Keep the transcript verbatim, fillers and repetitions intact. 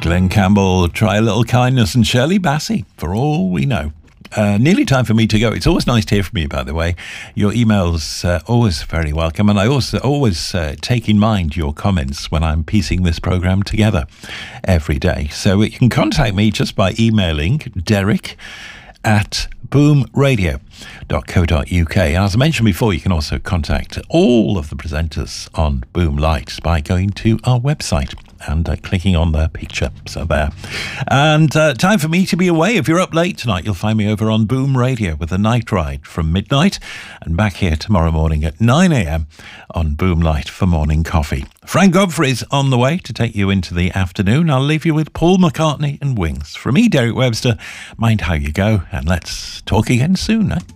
Glenn Campbell, Try a Little Kindness, and Shirley Bassey, For All We Know. Uh, nearly time for me to go. It's always nice to hear from you, by the way. Your emails uh, always very welcome, and I also always uh, take in mind your comments when I'm piecing this programme together every day. So you can contact me just by emailing Derek at boom radio dot co dot uk. And as I mentioned before, you can also contact all of the presenters on Boom Light by going to our website and uh, clicking on their picture. So there. And uh, time for me to be away. If you're up late tonight, you'll find me over on Boom Radio with a night ride from midnight, and back here tomorrow morning at nine a.m. on Boom Light for morning coffee. Frank Godfrey's on the way to take you into the afternoon. I'll leave you with Paul McCartney and Wings. From me, Derek Webster, mind how you go, and let's talk again soon. Eh?